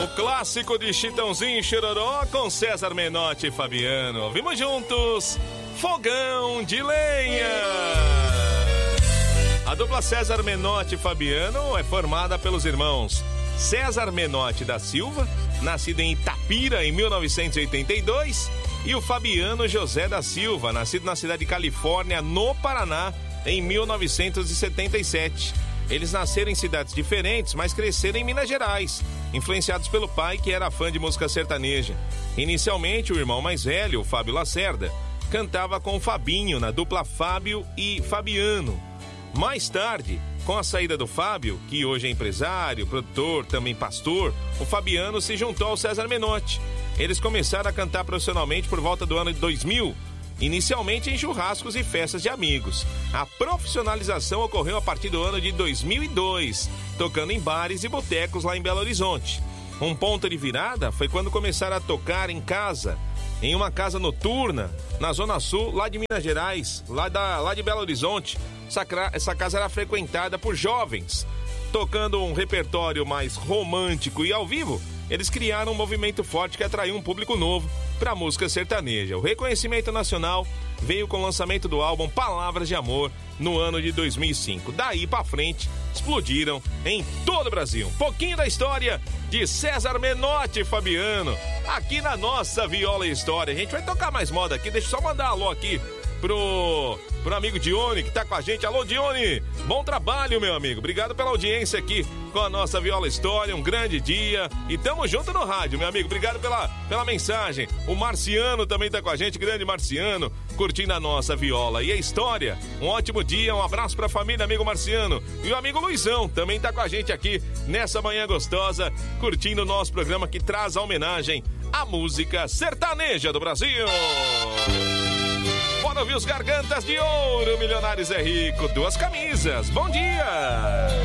O clássico de Chitãozinho e Chororó com César Menotti e Fabiano. Vimos juntos Fogão de Lenha. A dupla César Menotti e Fabiano é formada pelos irmãos César Menotti da Silva, nascido em Itapira em 1982, e o Fabiano José da Silva, nascido na cidade de Califórnia, no Paraná, em 1977. Eles nasceram em cidades diferentes, mas cresceram em Minas Gerais, influenciados pelo pai, que era fã de música sertaneja. Inicialmente, o irmão mais velho, o Fábio Lacerda, cantava com o Fabinho, na dupla Fábio e Fabiano. Mais tarde, com a saída do Fábio, que hoje é empresário, produtor, também pastor, o Fabiano se juntou ao César Menotti. Eles começaram a cantar profissionalmente por volta do ano de 2000, inicialmente em churrascos e festas de amigos. A profissionalização ocorreu a partir do ano de 2002, tocando em bares e botecos lá em Belo Horizonte. Um ponto de virada foi quando começaram a tocar em casa, em uma casa noturna, na Zona Sul, lá de Minas Gerais, lá de Belo Horizonte. Essa casa era frequentada por jovens. Tocando um repertório mais romântico e ao vivo, eles criaram um movimento forte que atraiu um público novo para a música sertaneja. O reconhecimento nacional veio com o lançamento do álbum Palavras de Amor no ano de 2005. Daí para frente, explodiram em todo o Brasil. Um pouquinho da história de César Menotti e Fabiano, aqui na nossa Viola História. A gente vai tocar mais moda aqui, deixa eu só mandar alô aqui pro amigo Dione, que tá com a gente. Alô, Dione, bom trabalho, meu amigo. Obrigado pela audiência aqui com a nossa Viola História. Um grande dia e tamo junto no rádio, meu amigo. Obrigado pela mensagem. O Marciano também tá com a gente, grande Marciano, curtindo a nossa Viola e a História. Um ótimo dia, um abraço pra família, amigo Marciano. E o amigo Luizão também tá com a gente aqui nessa manhã gostosa, curtindo o nosso programa que traz a homenagem à música sertaneja do Brasil. Bora ouvir os Gargantas de Ouro, Milionários é Rico, 2 camisas. Bom dia!